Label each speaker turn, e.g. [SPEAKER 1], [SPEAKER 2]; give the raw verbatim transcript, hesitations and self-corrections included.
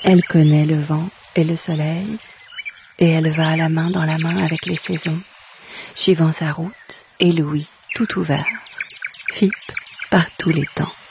[SPEAKER 1] Elle connaît le vent et le soleil, et elle va la main dans la main avec les saisons, suivant sa route et l'ouïe tout ouvert, Fippe par tous les temps.